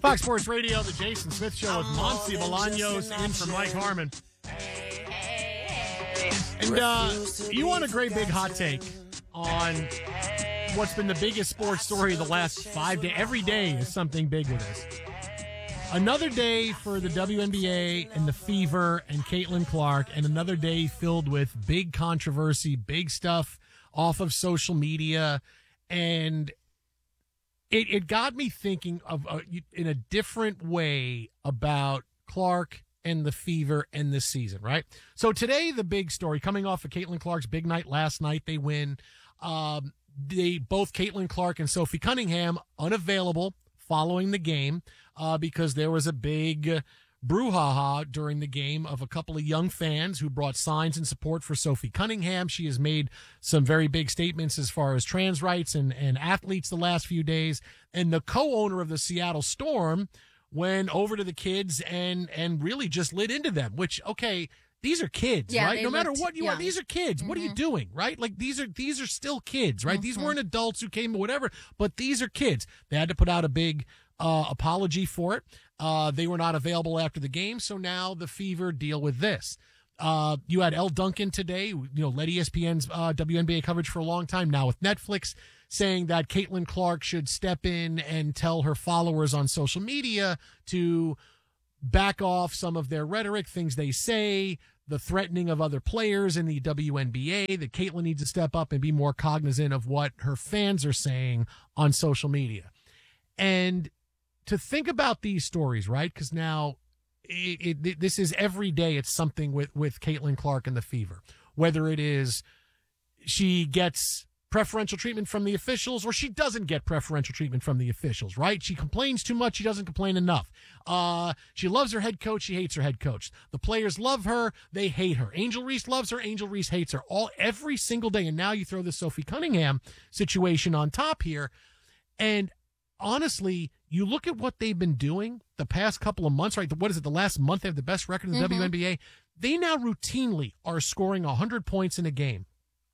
Fox Sports Radio, the Jason Smith Show with Monty Bolaños in for Mike Harmon. And you want a great big hot take on what's been the biggest sports story of the last 5 days. Every day is something big with this. Another day for the WNBA and the Fever and Caitlin Clark, and another day filled with big controversy, big stuff off of social media. And it got me thinking of in a different way about Clark and the Fever and this season, right? So today, the big story coming off of Caitlin Clark's big night last night, they win. Both Caitlin Clark and Sophie Cunningham unavailable following the game because there was a big brouhaha during the game of a couple of young fans who brought signs in support for Sophie Cunningham. She has made some very big statements as far as trans rights and athletes the last few days. And the co-owner of the Seattle Storm went over to the kids and really just lit into them, which, okay, these are kids, right? No matter what you are, these are kids. Mm-hmm. What are you doing, right? Like these are still kids, right? Mm-hmm. These weren't adults who came or whatever, but these are kids. They had to put out a big apology for it. They were not available after the game, so now the Fever deal with this. You had Elle Duncan today, led ESPN's WNBA coverage for a long time, now with Netflix, saying that Caitlin Clark should step in and tell her followers on social media to back off some of their rhetoric, things they say, the threatening of other players in the WNBA, that Caitlin needs to step up and be more cognizant of what her fans are saying on social media. And to think about these stories, right? Because now this is every day. It's something with Caitlin Clark and the Fever, whether it is she gets preferential treatment from the officials or she doesn't get preferential treatment from the officials, right? She complains too much. She doesn't complain enough. She loves her head coach. She hates her head coach. The players love her. They hate her. Angel Reese loves her. Angel Reese hates her every single day. And now you throw the Sophie Cunningham situation on top here. And honestly, you look at what they've been doing the past couple of months, right? What is it? The last month they have the best record in the WNBA. They now routinely are scoring 100 points in a game.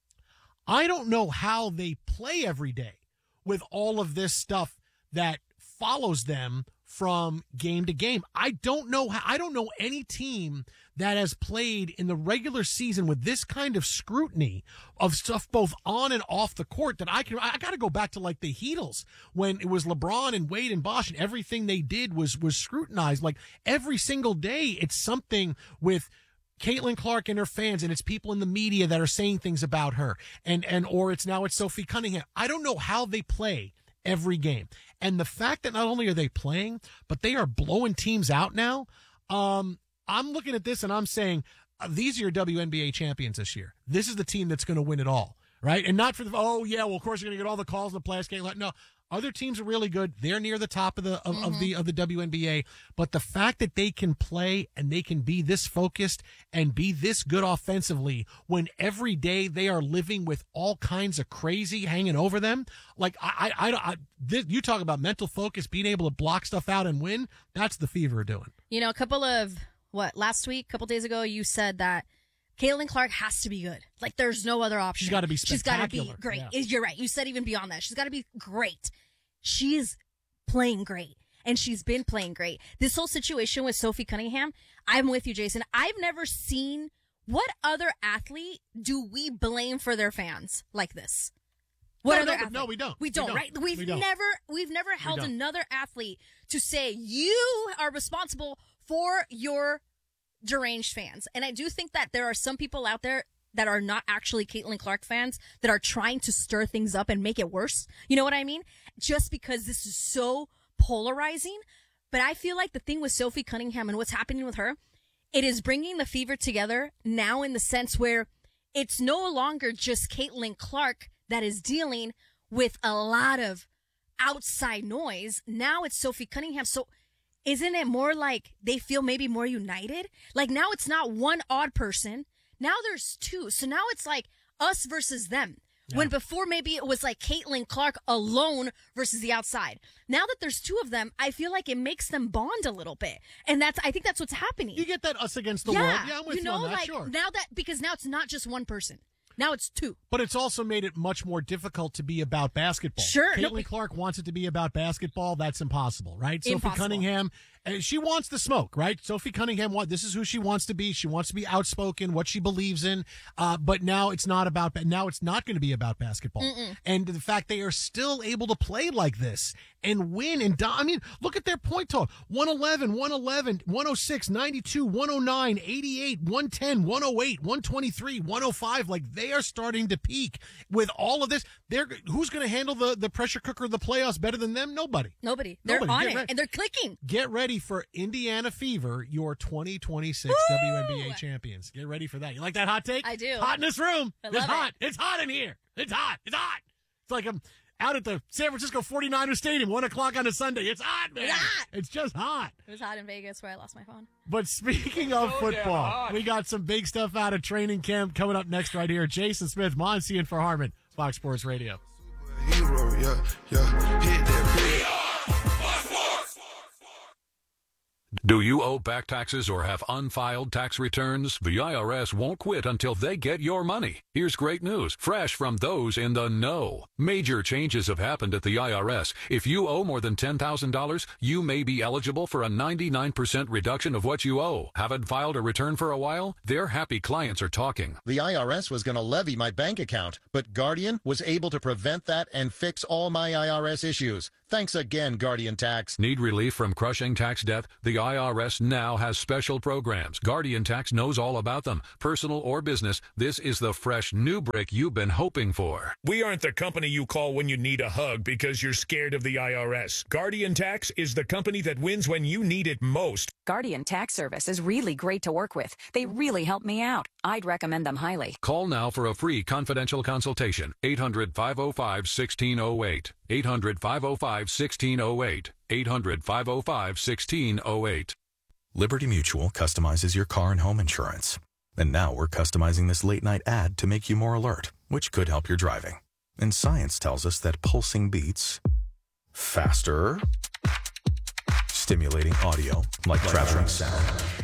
I don't know how they play every day with all of this stuff that follows them from game to game. I don't know any team that has played in the regular season with this kind of scrutiny of stuff both on and off the court that I got to go back to like the Heatles when it was LeBron and Wade and Bosh and everything they did was scrutinized. Like every single day, it's something with Caitlin Clark and her fans, and it's people in the media that are saying things about her, or it's Sophie Cunningham. I don't know how they play every game. And the fact that not only are they playing, but they are blowing teams out now. I'm looking at this and I'm saying, these are your WNBA champions this year. This is the team that's going to win it all, right? And not for of course you're going to get all the calls in the playoffs game. No. Other teams are really good. They're near the top of the WNBA. But the fact that they can play and they can be this focused and be this good offensively when every day they are living with all kinds of crazy hanging over them. Like you talk about mental focus, being able to block stuff out and win. That's the Fever doing. A couple days ago, you said that Caitlin Clark has to be good. Like, there's no other option. She's got to be spectacular. She's got to be great. Yeah. You're right. You said even beyond that. She's got to be great. She's playing great. And she's been playing great. This whole situation with Sophie Cunningham, I'm with you, Jason. I've never seen what other athlete do we blame for their fans like this? What other athlete? No, we don't. We don't, right? We've never held another athlete to say, you are responsible for your deranged fans. And I do think that there are some people out there that are not actually Caitlin Clark fans that are trying to stir things up and make it worse. You know what I mean? Just because this is so polarizing. But I feel like the thing with Sophie Cunningham and what's happening with her, it is bringing the Fever together now in the sense where it's no longer just Caitlin Clark that is dealing with a lot of outside noise. Now it's Sophie Cunningham. So isn't it more like they feel maybe more united? Like now it's not one odd person. Now there's two. So now it's like us versus them. Yeah. When before maybe it was like Caitlin Clark alone versus the outside. Now that there's two of them, I feel like it makes them bond a little bit. And I think that's what's happening. You get that us against the world. Yeah, I'm with you on that, like sure. Because now it's not just one person. Now it's 2. But it's also made it much more difficult to be about basketball. Sure. Caitlin Clark wants it to be about basketball. That's impossible, right? Impossible. Sophie Cunningham, she wants the smoke, right? Sophie Cunningham, this is who she wants to be. She wants to be outspoken, what she believes in. But now it's not going to be about basketball. And the fact they are still able to play like this and win. And look at their point total. 111, 106, 92, 109, 88, 110, 108, 123, 105. Like, they are starting to peak with all of this. Who's going to handle the pressure cooker of the playoffs better than them? Nobody. They're on it, and they're clicking. Get ready for Indiana Fever, your 2026 WNBA champions. Get ready for that. You like that hot take? I do. Hot in this room. It's hot. It's hot in here. It's hot. It's hot. It's like I'm out at the San Francisco 49ers Stadium, 1 o'clock on a Sunday. It's hot, man. It's hot. It's just hot. It was hot in Vegas where I lost my phone. But speaking of football, we got some big stuff out of training camp coming up next right here. Jason Smith, Monsi, and for Harmon, Fox Sports Radio. Hero, yeah, hit that big. Do you owe back taxes or have unfiled tax returns? The IRS won't quit until they get your money. Here's great news, fresh from those in the know. Major changes have happened at the IRS. If you owe more than $10,000, you may be eligible for a 99% reduction of what you owe. Haven't filed a return for a while? Their happy clients are talking. The IRS was going to levy my bank account, but Guardian was able to prevent that and fix all my IRS issues. Thanks again, Guardian Tax. Need relief from crushing tax debt? The IRS now has special programs. Guardian Tax knows all about them. Personal or business, this is the fresh new brick you've been hoping for. We aren't the company you call when you need a hug because you're scared of the IRS. Guardian Tax is the company that wins when you need it most. Guardian Tax Service is really great to work with. They really help me out. I'd recommend them highly. Call now for a free confidential consultation. 800-505-1608. 800-505-1608. 800-505-1608. Liberty Mutual customizes your car and home insurance. And now we're customizing this late-night ad to make you more alert, which could help your driving. And science tells us that pulsing beats faster, stimulating audio like traveling sound,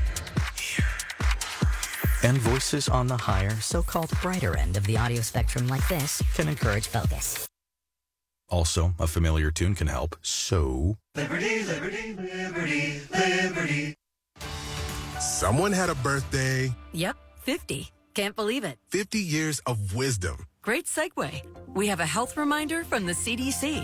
and voices on the higher, so-called brighter end of the audio spectrum like this can encourage focus. Also, a familiar tune can help, so... Liberty, liberty, liberty, liberty. Someone had a birthday. Yep, 50. Can't believe it. 50 years of wisdom. Great segue. We have a health reminder from the CDC.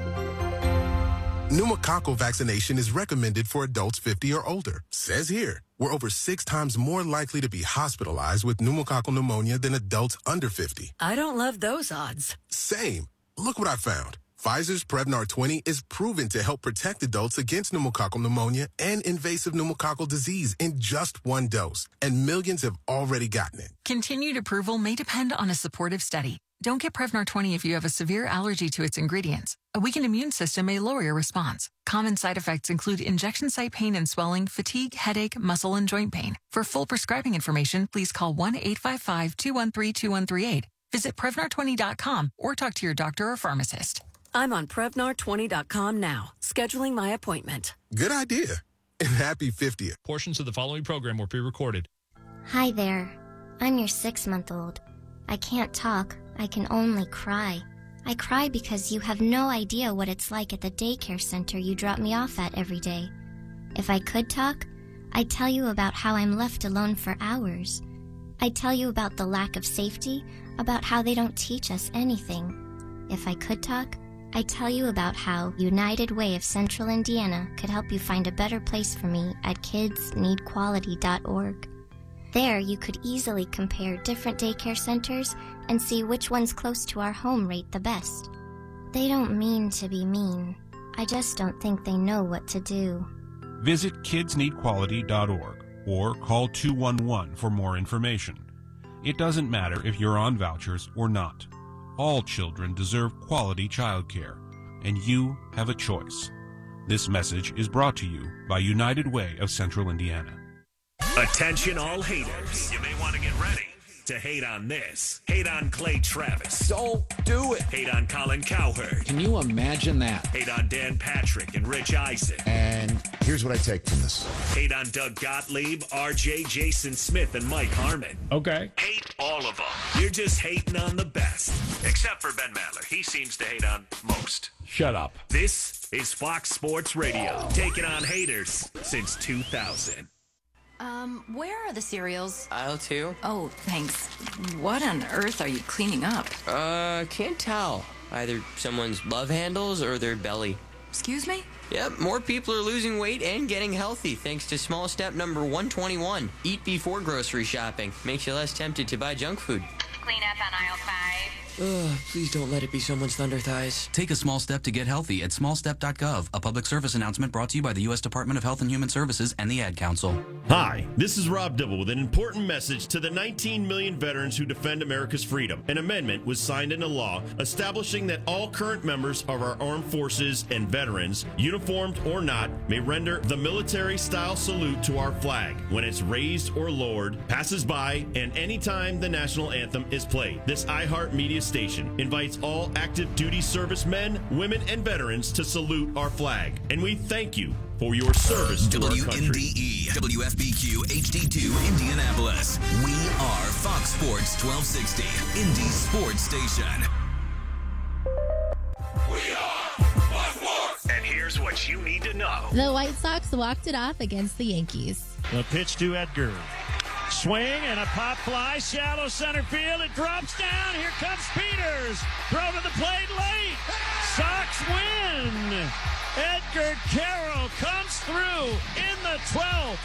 Pneumococcal vaccination is recommended for adults 50 or older. Says here, we're over 6 times more likely to be hospitalized with pneumococcal pneumonia than adults under 50. I don't love those odds. Same. Look what I found. Pfizer's Prevnar 20 is proven to help protect adults against pneumococcal pneumonia and invasive pneumococcal disease in just 1 dose. And millions have already gotten it. Continued approval may depend on a supportive study. Don't get Prevnar 20 if you have a severe allergy to its ingredients. A weakened immune system may lower your response. Common side effects include injection site pain and swelling, fatigue, headache, muscle, and joint pain. For full prescribing information, please call 1-855-213-2138. Visit Prevnar20.com or talk to your doctor or pharmacist. I'm on Prevnar20.com now, scheduling my appointment. Good idea. And happy 50th. Portions of the following program were pre-recorded. Hi there. I'm your 6-month-old. I can't talk. I can only cry. I cry because you have no idea what it's like at the daycare center you drop me off at every day. If I could talk, I'd tell you about how I'm left alone for hours. I'd tell you about the lack of safety, about how they don't teach us anything. If I could talk, I'd tell you about how United Way of Central Indiana could help you find a better place for me at kidsneedquality.org. There, you could easily compare different daycare centers and see which ones close to our home rate the best. They don't mean to be mean. I just don't think they know what to do. Visit kidsneedquality.org or call 211 for more information. It doesn't matter if you're on vouchers or not. All children deserve quality childcare, and you have a choice. This message is brought to you by United Way of Central Indiana. Attention all haters. You may want to get ready to hate on this. Hate on Clay Travis. Don't do it. Hate on Colin Cowherd. Can you imagine that? Hate on Dan Patrick and Rich Eisen. And here's what I take from this. Hate on Doug Gottlieb, RJ, Jason Smith, and Mike Harmon. Okay. Hate all all of them. You're just hating on the best. Except for Ben Madler. He seems to hate on most. Shut up. This is Fox Sports Radio, taking on haters since 2000. Where are the cereals? Aisle 2. Oh, thanks. What on earth are you cleaning up? Can't tell. Either someone's love handles or their belly. Excuse me? Yep, more people are losing weight and getting healthy thanks to small step number 121. Eat before grocery shopping. Makes you less tempted to buy junk food. Clean up on aisle 5. Please don't let it be someone's thunder thighs. Take a small step to get healthy at smallstep.gov. A public service announcement brought to you by the U.S. Department of Health and Human Services and the Ad Council. Hi, this is Rob Dibble with an important message to the 19 million veterans who defend America's freedom. An amendment was signed into law establishing that all current members of our armed forces and veterans, uniformed or not, may render the military-style salute to our flag when it's raised or lowered, passes by, and anytime the national anthem is played. This iHeartMedia station invites all active duty servicemen, women, and veterans to salute our flag. And we thank you for your service to our country. WNDE, WFBQ, HD2, Indianapolis. We are Fox Sports 1260, Indy Sports Station. We are Fox Sports. And here's what you need to know. The White Sox walked it off against the Yankees. The pitch to Edgar. Swing and a pop fly, shallow center field. It drops down. Here comes Peters. Throw to the plate late. Sox win. Edgar Carroll comes through in the 12th.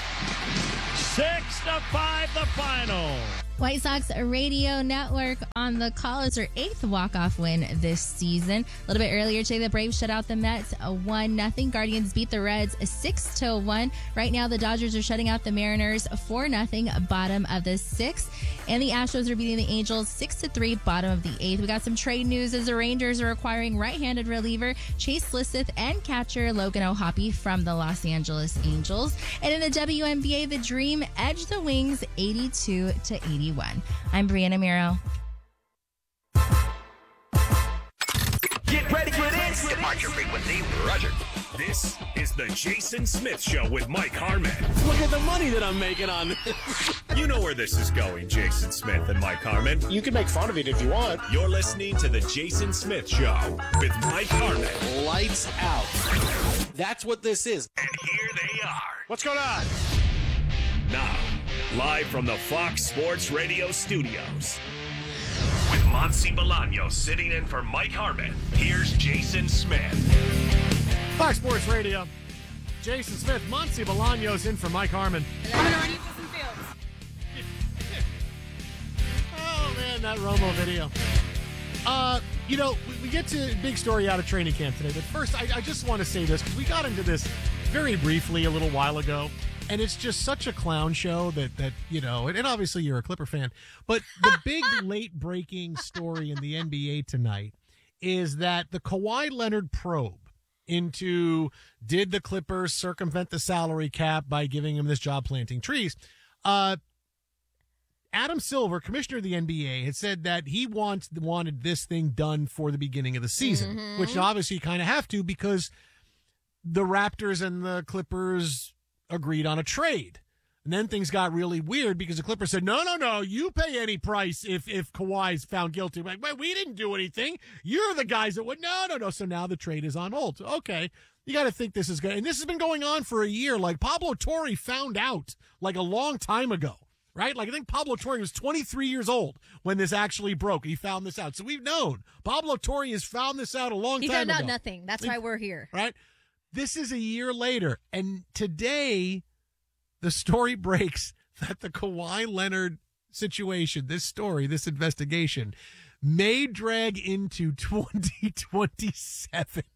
6-5 the final. White Sox Radio Network on the call as their 8th walk-off win this season. A little bit earlier today, the Braves shut out the Mets 1-0. Guardians beat the Reds 6-1. Right now, the Dodgers are shutting out the Mariners 4-0, bottom of the 6th. And the Astros are beating the Angels 6-3, bottom of the 8th. We got some trade news as the Rangers are acquiring right-handed reliever Chase Lisseth and catcher Logan O'Hoppe from the Los Angeles Angels. And in the WNBA, the Dream edged the Wings 82-81. I'm Brianna Miro. Get ready for this. Departure frequency, Roger. This is the Jason Smith Show with Mike Harmon. Look at the money that I'm making on this. You know where this is going, Jason Smith and Mike Harmon. You can make fun of it if you want. You're listening to the Jason Smith Show with Mike Harmon. Lights out. That's what this is. And here they are. What's going on? Now, live from the Fox Sports Radio studios. With Monty Bolaños sitting in for Mike Harmon, here's Jason Smith. Fox Sports Radio. Jason Smith, Monty Bolaños in for Mike Harmon. Oh, man, that Romo video. You know, we get to a big story out of training camp today, but first, I just want to say this, because we got into this very briefly a little while ago, and it's just such a clown show that you know, and obviously you're a Clipper fan, but the big late-breaking story in the NBA tonight is that the Kawhi Leonard probe into did the Clippers circumvent the salary cap by giving him this job planting trees, Adam Silver, commissioner of the NBA, had said that he wanted this thing done for the beginning of the season, which obviously you kind of have to because the Raptors and the Clippers agreed on a trade. And then things got really weird because the Clippers said, no, you pay any price if Kawhi's found guilty. Like, wait, we didn't do anything. You're the guys that would, no. So now the trade is on hold. Okay, you got to think this is good. And this has been going on for a year. Like, Pablo Torre found out, like, a long time ago. Right? Like, I think Pablo Torre was 23 years old when this actually broke. He found this out. So we've known. Pablo Torre has found this out a long time ago. He found out nothing. That's why we're here. Right? This is a year later. And today, the story breaks that the Kawhi Leonard situation, this story, this investigation, may drag into 2027.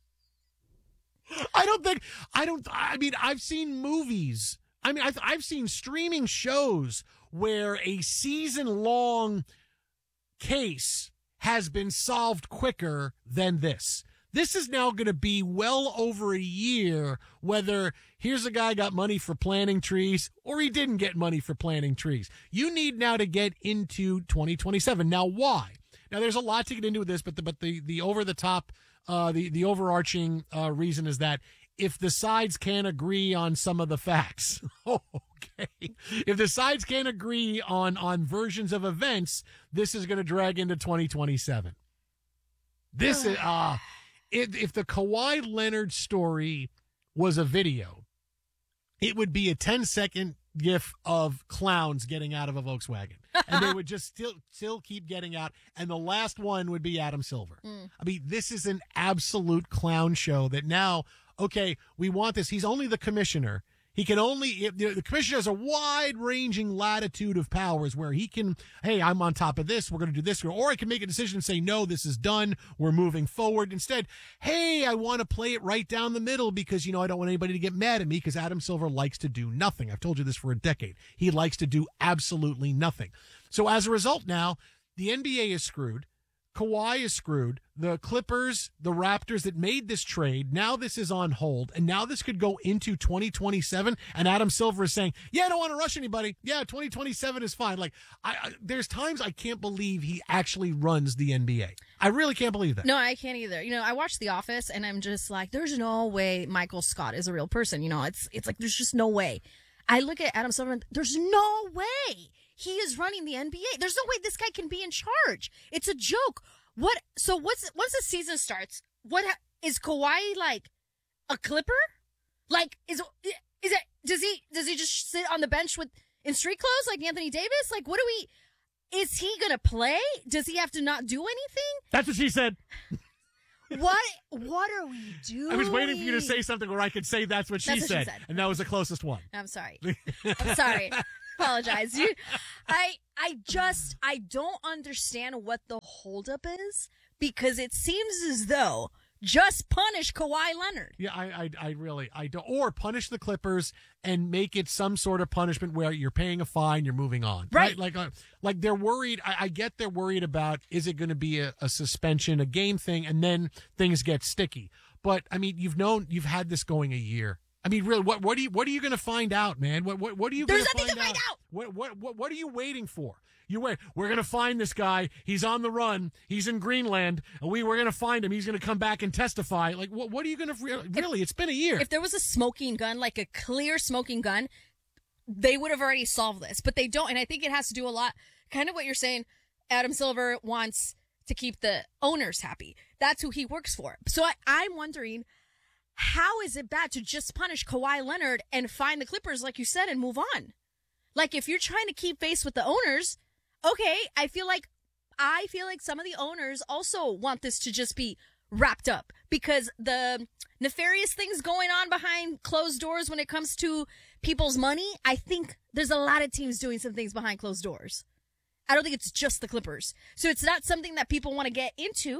I've seen movies. I've seen streaming shows where a season-long case has been solved quicker than this. This is now going to be well over a year, whether here's a guy got money for planting trees or he didn't get money for planting trees. You need now to get into 2027. Now, why? Now, there's a lot to get into with this, but the over-the-top, the overarching reason is that if the sides can't agree on some of the facts. Okay. If the sides can't agree on versions of events, this is going to drag into 2027. This is if the Kawhi Leonard story was a video, it would be a 10-second gif of clowns getting out of a Volkswagen. And they would just still keep getting out. And the last one would be Adam Silver. I mean, this is an absolute clown show that now, okay, we want this. He's only the commissioner. He can only, the commissioner has a wide-ranging latitude of powers where he can, hey, I'm on top of this, we're going to do this, or I can make a decision and say, no, this is done, we're moving forward. Instead, hey, I want to play it right down the middle because, I don't want anybody to get mad at me because Adam Silver likes to do nothing. I've told you this for a decade. He likes to do absolutely nothing. So as a result now, the NBA is screwed. Kawhi is screwed. The Clippers, the Raptors that made this trade, now this is on hold, and now this could go into 2027, and Adam Silver is saying, yeah, I don't want to rush anybody. Yeah, 2027 is fine. Like, there's times I can't believe he actually runs the NBA. I really can't believe that. No, I can't either. I watched The Office, and I'm just like, there's no way Michael Scott is a real person. It's like, there's just no way. I look at Adam Silver, and there's no way he is running the NBA. There's no way this guy can be in charge. It's a joke. Once the season starts, is Kawhi like a Clipper? Like is it does he just sit on the bench in street clothes like Anthony Davis? Like is he gonna play? Does he have to not do anything? That's what she said. What are we doing? I was waiting for you to say something where I could say that's what she said. And that was the closest one. I'm sorry. Apologize. I don't understand what the holdup is because it seems as though just punish Kawhi Leonard. Yeah, I really don't. Or punish the Clippers and make it some sort of punishment where you're paying a fine, you're moving on. Right. Like they're worried. I get they're worried about, is it going to be a suspension, a game thing, and then things get sticky. But I mean, you've had this going a year. I mean, really, what are you going to find out, man? What are you going to find out? There's nothing to find out. What are you waiting for? We're going to find this guy. He's on the run. He's in Greenland. And we're going to find him. He's going to come back and testify. Like, what are you going to really? It's been a year. If there was a smoking gun, like a clear smoking gun, they would have already solved this. But they don't. And I think it has to do a lot. Kind of what you're saying. Adam Silver wants to keep the owners happy. That's who he works for. So I'm wondering, how is it bad to just punish Kawhi Leonard and find the Clippers, like you said, and move on? Like, if you're trying to keep face with the owners, okay, I feel like some of the owners also want this to just be wrapped up because the nefarious things going on behind closed doors when it comes to people's money, I think there's a lot of teams doing some things behind closed doors. I don't think it's just the Clippers. So it's not something that people want to get into.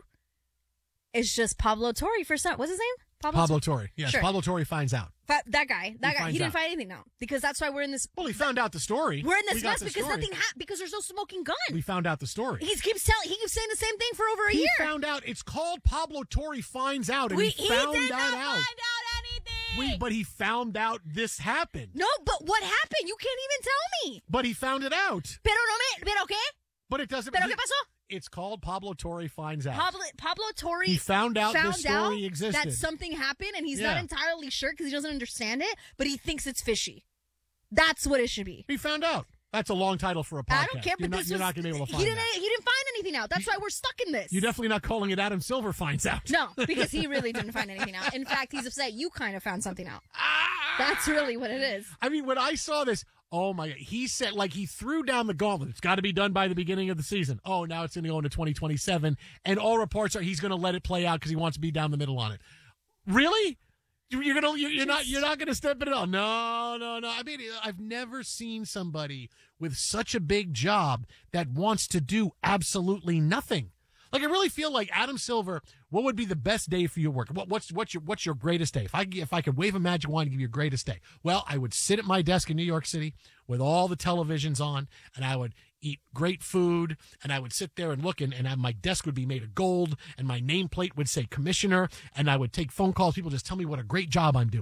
It's just Pablo Torre for some. What's his name? Pablo Torre. Yes, sure. Pablo Torre finds out. That guy, he didn't find anything out because that's why we're in this. Well, he found out the story. We're in this mess because nothing happened because there's no smoking gun. We found out the story. He keeps saying the same thing for over a year. He found out. It's called Pablo Torre finds out, and he found did that not out. Find out anything. But he found out this happened. No, but what happened? You can't even tell me. But he found it out. Pero qué? But it doesn't. Pero qué pasó? It's called Pablo Torre finds out. Pablo Torre. He found out this story existed. That something happened, and he's not entirely sure because he doesn't understand it, but he thinks it's fishy. That's what it should be. He found out. That's a long title for a podcast. I don't care, but you're not going to be able to find out. He didn't find anything out. That's why we're stuck in this. You're definitely not calling it Adam Silver finds out. No, because he really didn't find anything out. In fact, he's upset you kind of found something out. That's really what it is. I mean, when I saw this, oh my God, he said, like, he threw down the gauntlet. It's got to be done by the beginning of the season. Oh, now it's going to go into 2027. And all reports are he's going to let it play out because he wants to be down the middle on it. Really? You're not going to step it on. No. I mean, I've never seen somebody with such a big job that wants to do absolutely nothing. Like, I really feel like Adam Silver, what would be the best day for your work? What's your greatest day? If I could wave a magic wand and give you your greatest day, well, I would sit at my desk in New York City with all the televisions on, and I would eat great food, and I would sit there and look, and my desk would be made of gold, and my nameplate would say commissioner, and I would take phone calls. People just tell me what a great job I'm doing.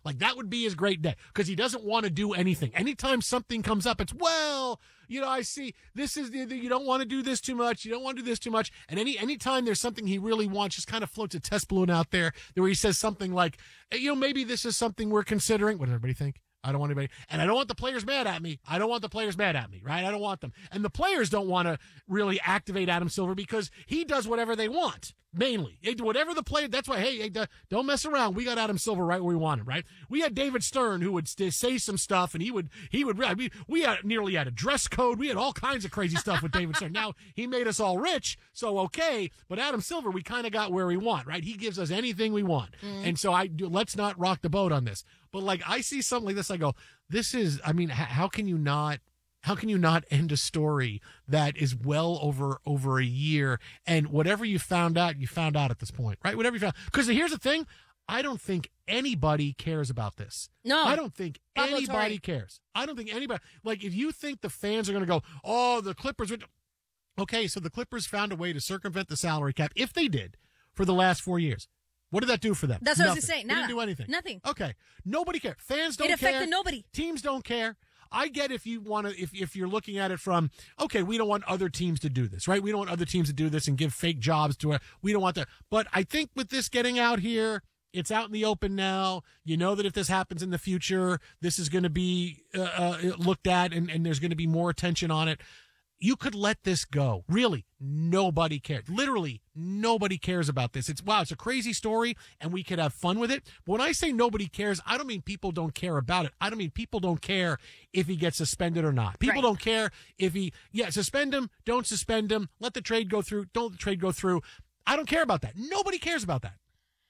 Like, that would be his great day because he doesn't want to do anything. Anytime something comes up, it's, well, I see this is you don't want to do this too much. You don't want to do this too much. And anytime there's something he really wants, just kind of floats a test balloon out there where he says something like, maybe this is something we're considering. What does everybody think? I don't want anybody, and I don't want the players mad at me. I don't want the players mad at me, right? I don't want them. And the players don't want to really activate Adam Silver because he does whatever they want, mainly. Whatever the player, that's why, hey, don't mess around. We got Adam Silver right where we want him, right? We had David Stern who would say some stuff, and he would. We had nearly had a dress code. We had all kinds of crazy stuff with David Stern. Now, he made us all rich, so okay, but Adam Silver, we kind of got where we want, right? He gives us anything we want. And so let's not rock the boat on this. But like I see something like this, I go, this is, how can you not end a story that is well over a year, and whatever you found out at this point, right? Whatever you found. Because here's the thing, I don't think anybody cares about this. No. I don't think anybody cares. I don't think anybody, like, if you think the fans are going to go, oh, the Clippers would, okay, so the Clippers found a way to circumvent the salary cap, if they did, for the last 4 years. What did that do for them? That's what I was going to say. It didn't do anything. Nothing. Okay. Nobody cares. Fans don't care. It affected nobody. Teams don't care. I get if you want to, if you're looking at it from, okay, we don't want other teams to do this, right? We don't want other teams to do this and give fake jobs to it. We don't want that. But I think with this getting out here, it's out in the open now. You know that if this happens in the future, this is going to be looked at and there's going to be more attention on it. You could let this go. Really, nobody cares. Literally, nobody cares about this. It's a crazy story, and we could have fun with it. But when I say nobody cares, I don't mean people don't care about it. I don't mean people don't care if he gets suspended or not. People don't care if suspend him, don't suspend him, let the trade go through, don't let the trade go through. I don't care about that. Nobody cares about that.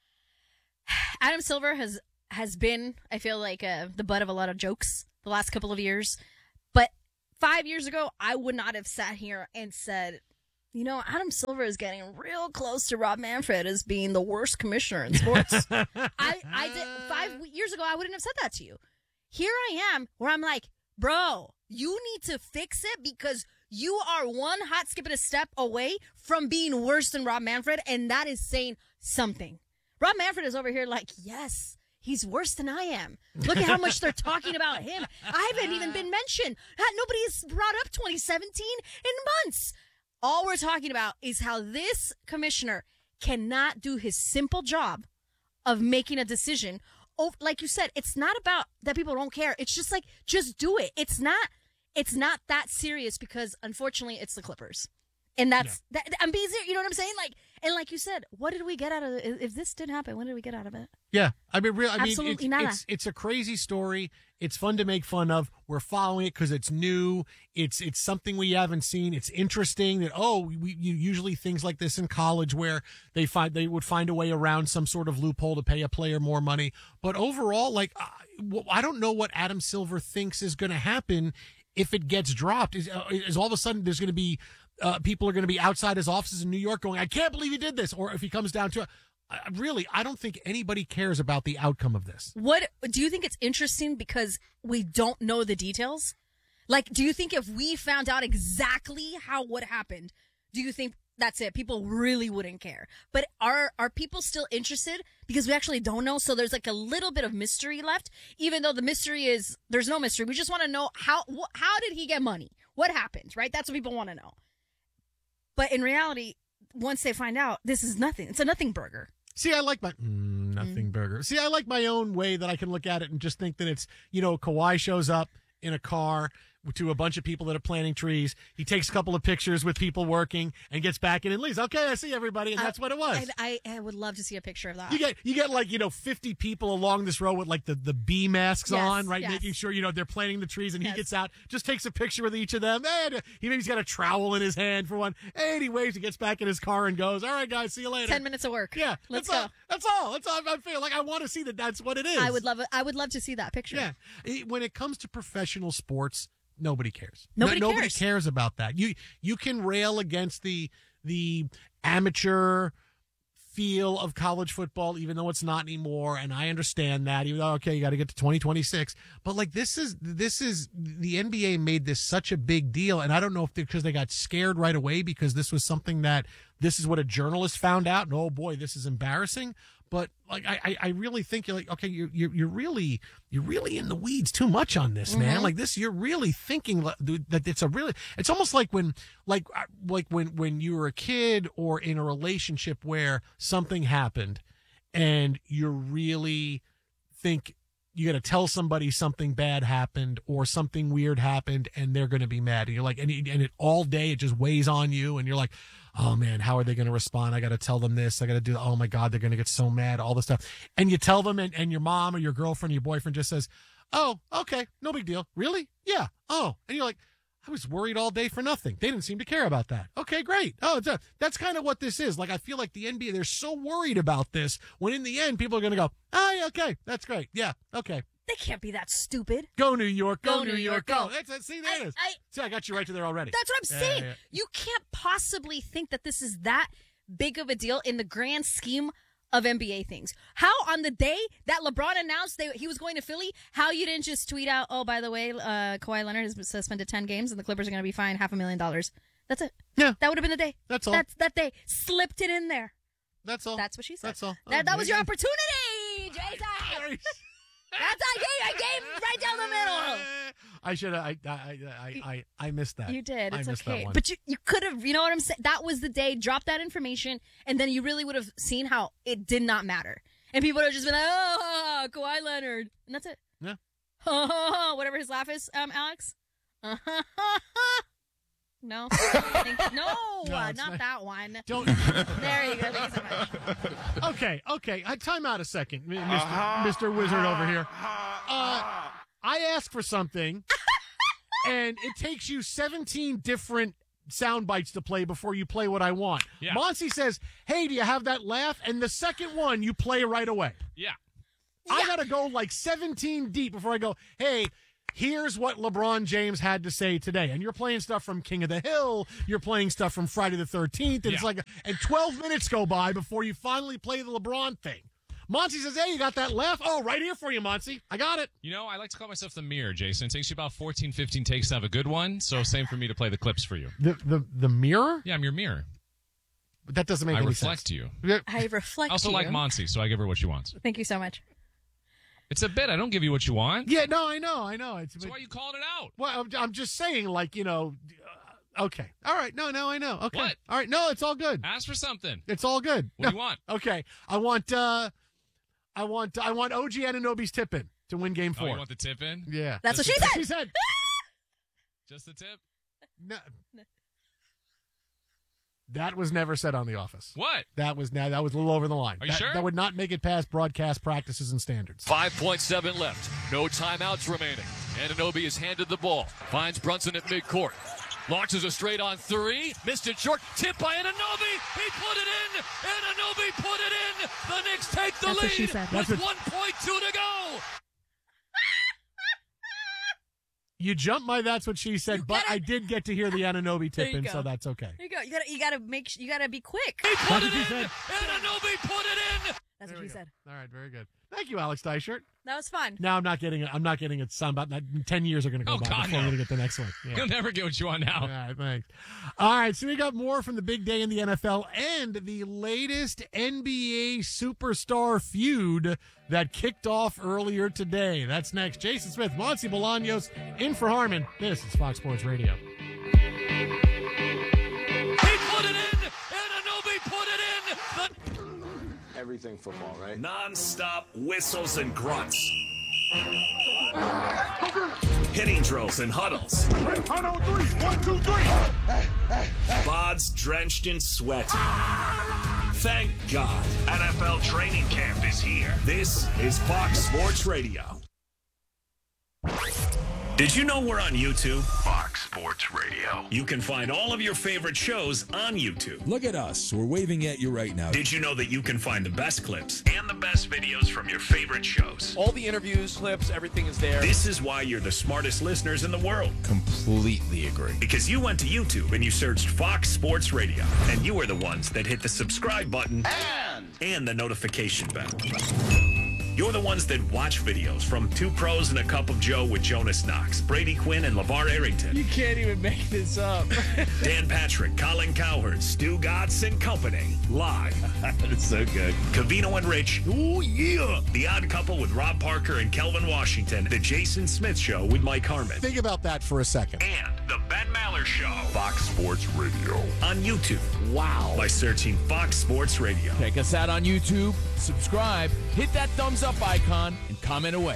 Adam Silver has been, I feel like, the butt of a lot of jokes the last couple of years. But 5 years ago, I would not have sat here and said, Adam Silver is getting real close to Rob Manfred as being the worst commissioner in sports. I did 5 years ago, I wouldn't have said that to you. Here I am, where I'm like, bro, you need to fix it because you are one hot skip and a step away from being worse than Rob Manfred, and that is saying something. Rob Manfred is over here like, yes, he's worse than I am. Look at how much they're talking about him. I haven't even been mentioned. Nobody has brought up 2017 in months. All we're talking about is how this commissioner cannot do his simple job of making a decision. Oh, like you said, it's not about that people don't care. It's just like, just do it. It's not that serious because, unfortunately, it's the Clippers. And that. I'm being serious. You know what I'm saying? And like you said, what did we get out of it? If this did happen, what did we get out of it? Yeah, Absolutely nada. It's a crazy story. It's fun to make fun of. We're following it because it's new. It's something we haven't seen. It's interesting that usually things like this in college where they would find a way around some sort of loophole to pay a player more money. But overall, I don't know what Adam Silver thinks is going to happen if it gets dropped. Is all of a sudden there's going to be people are going to be outside his offices in New York going, I can't believe he did this. Or if he comes down to it, I don't think anybody cares about the outcome of this. What do you think? It's interesting because we don't know the details. Like, do you think if we found out exactly what happened, do you think that's it? People really wouldn't care. But are people still interested? Because we actually don't know. So there's like a little bit of mystery left, even though the mystery is there's no mystery. We just want to know how did he get money? What happened? Right? That's what people want to know. But in reality, once they find out, this is nothing. It's a nothing burger. See, I like my nothing burger. See, I like my own way that I can look at it and just think that it's, Kawhi shows up in a car to a bunch of people that are planting trees. He takes a couple of pictures with people working and gets back in and leaves. Okay, I see everybody, and that's what it was. I would love to see a picture of that. You get 50 people along this row with the bee masks on, right? Yes. Making sure they're planting the trees, and he gets out, just takes a picture with each of them. And he's got a trowel in his hand for one. And he waves, he gets back in his car and goes, all right, guys, see you later. 10 minutes of work. Yeah, let's go. That's all. I feel like I want to see that's what it is. I would love to see that picture. Yeah. When it comes to professional sports, nobody cares. Nobody cares about that. You can rail against the amateur feel of college football, even though it's not anymore, and I understand that. Even though, okay, you got to get to 2026, but this is the NBA made this such a big deal, and I don't know if because they got scared right away because this was something that this is what a journalist found out, and oh boy, this is embarrassing. But like I really think you're like, okay, you're really in the weeds too much on this, man. Like this, you're really thinking that it's almost like when you were a kid or in a relationship where something happened and you really think you got to tell somebody something bad happened or something weird happened and they're going to be mad. And you're like, and it all day, it just weighs on you. And you're like, oh man, how are they going to respond? I got to tell them this. I got to do, oh my God, they're going to get so mad, all this stuff. And you tell them and your mom or your girlfriend or your boyfriend just says, oh, okay, no big deal. Really? Yeah. Oh. And you're like, I was worried all day for nothing. They didn't seem to care about that. Okay, great. Oh, that's kind of what this is. Like, I feel like the NBA, they're so worried about this when in the end, people are going to go, oh, yeah, okay, that's great. Yeah, okay. They can't be that stupid. Go New York, go New York, go. See, there it is. See, I got you right to there already. That's what I'm saying. Yeah. You can't possibly think that this is that big of a deal in the grand scheme of NBA things. How on the day that LeBron announced he was going to Philly, how you didn't just tweet out, oh, by the way, Kawhi Leonard has been suspended 10 games and the Clippers are going to be fined $500,000. That's it. Yeah. That would have been the day. That's all. That's that day. Slipped it in there. That's all. That's what she said. That's all. That was your opportunity, Jason. That's I gave right down the middle. I should have. I missed that. You did. It's missed okay. That one. But you could have. You know what I'm saying? That was the day. Drop that information, and then you really would have seen how it did not matter, and people would have just been like, "Oh, Kawhi Leonard," and that's it. Yeah. Whatever his laugh is, Alex. No. No, not that one. Don't. There you go. Thank you so much. Okay. Time out a second, Mr. Wizard over here. I ask for something, and it takes you 17 different sound bites to play before you play what I want. Yeah. Monty says, hey, do you have that laugh? And the second one, you play right away. Yeah. I got to go like 17 deep before I go, hey, here's what LeBron James had to say today. And you're playing stuff from King of the Hill. You're playing stuff from Friday the 13th. And it's like, and 12 minutes go by before you finally play the LeBron thing. Monty says, hey, you got that laugh? Oh, right here for you, Monty. I got it. You know, I like to call myself the mirror, Jason. It takes you about 14, 15 takes to have a good one. So same for me to play the clips for you. The mirror? Yeah, I'm your mirror. But that doesn't make any sense. I reflect you. I reflect I also you. like Monty, so I give her what she wants. Thank you so much. It's a bit. I don't give you what you want. Yeah, no, I know. That's why you called it out. Well, I'm just saying, like, you know, okay. All right. No, I know. Okay. What? All right. No, it's all good. Ask for something. It's all good. What do you want? Okay. I want OG Anunoby's tip in to win game 4. Oh, you want the tip in? Yeah. That's what she said. She said. Just the tip? No. That was never said on The Office. What? That was a little over the line. Are you sure? That would not make it past broadcast practices and standards. 5.7 left. No timeouts remaining. Anunoby is handed the ball. Finds Brunson at midcourt. Launches a straight on three. Missed it short. Tip by Anunoby. He put it in. Anunoby put it in. The Knicks take the That's lead what she said. with 1.2 to go. You jumped my that's what she said, but I did get to hear the Anunoby tip in, so that's okay. There you go. You gotta be quick. He put it in. Anunoby put it in. That's what she said. All right, very good. Thank you, Alex Dyshirt. That was fun. Now I'm not getting it. Sound about 10 years are going to go by God, before I'm going to get the next one. Yeah. You'll never get what you want now. All right, thanks. All right, so we got more from the big day in the NFL and the latest NBA superstar feud that kicked off earlier today. That's next. Jason Smith, Monty Bolaños, in for Harmon. This is Fox Sports Radio. He put it in. Anunoby put it in. Everything football, right? Non-stop whistles and grunts. Hitting drills and huddles. 1, 2, 3. Bods drenched in sweat. Thank God. NFL training camp is here. This is Fox Sports Radio. Did you know we're on YouTube? Fox Sports Radio. You can find all of your favorite shows on YouTube. Look at us. We're waving at you right now. Did you know that you can find the best clips and the best videos from your favorite shows? All the interviews, clips, everything is there. This is why you're the smartest listeners in the world. Completely agree. Because you went to YouTube and you searched Fox Sports Radio, and you were the ones that hit the subscribe button and the notification bell. You're the ones that watch videos from Two Pros and a Cup of Joe with Jonas Knox, Brady Quinn, and LeVar Arrington. You can't even make this up. Dan Patrick, Colin Cowherd, Stu Gatz, and company. Live. It's so good. Covino and Rich. Oh, yeah. The Odd Couple with Rob Parker and Kelvin Washington. The Jason Smith Show with Mike Harmon. Think about that for a second. And The Ben Maller Show. Fox Sports Radio. On YouTube. Wow. By searching Fox Sports Radio. Check us out on YouTube, subscribe, hit that thumbs up icon, and comment away.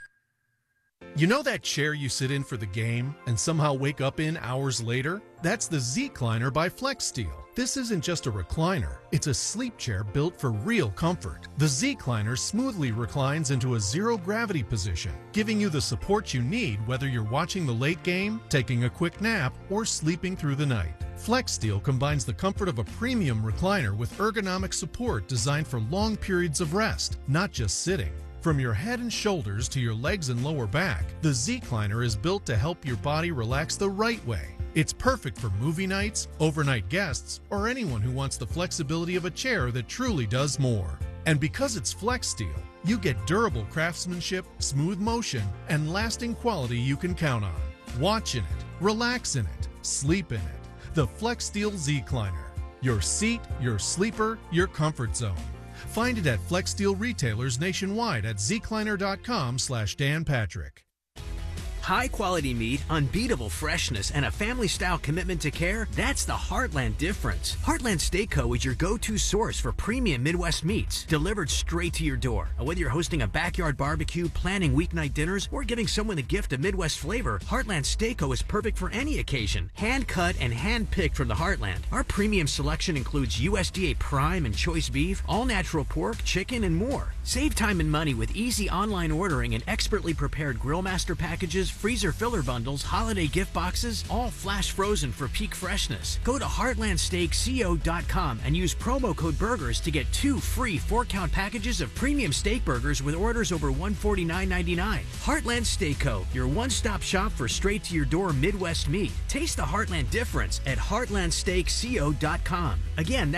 You know that chair you sit in for the game and somehow wake up in hours later? That's the Z-Cliner by FlexSteel. This isn't just a recliner, it's a sleep chair built for real comfort. The Z-Cliner smoothly reclines into a zero-gravity position, giving you the support you need whether you're watching the late game, taking a quick nap, or sleeping through the night. FlexSteel combines the comfort of a premium recliner with ergonomic support designed for long periods of rest, not just sitting. From your head and shoulders to your legs and lower back, the Z-Cliner is built to help your body relax the right way. It's perfect for movie nights, overnight guests, or anyone who wants the flexibility of a chair that truly does more. And because it's FlexSteel, you get durable craftsmanship, smooth motion, and lasting quality you can count on. Watch in it, relax in it, sleep in it. The FlexSteel Z-Cliner. Your seat, your sleeper, your comfort zone. Find it at FlexSteel retailers nationwide at zcliner.com/Dan Patrick. High quality meat, unbeatable freshness, and a family style commitment to care, that's the Heartland difference. Heartland Steak Co. is your go-to source for premium Midwest meats, delivered straight to your door. And whether you're hosting a backyard barbecue, planning weeknight dinners, or giving someone a gift of Midwest flavor, Heartland Steak Co. is perfect for any occasion. Hand cut and hand picked from the Heartland. Our premium selection includes USDA prime and choice beef, all natural pork, chicken, and more. Save time and money with easy online ordering and expertly prepared Grill Master packages, freezer filler bundles, holiday gift boxes, all flash frozen for peak freshness. Go to heartlandsteakco.com and use promo code BURGERS to get 2 free 4-count packages of premium steak burgers with orders over $149.99. Heartland Steak Co., your one-stop shop for straight-to-your-door Midwest meat. Taste the Heartland difference at heartlandsteakco.com. Again,